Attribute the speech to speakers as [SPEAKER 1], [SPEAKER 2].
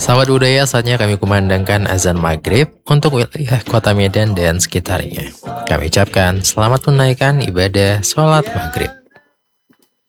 [SPEAKER 1] Sahabat budaya, saatnya kami kumandangkan azan maghrib untuk wilayah kota Medan dan sekitarnya. Kami ucapkan selamat menunaikan ibadah sholat maghrib.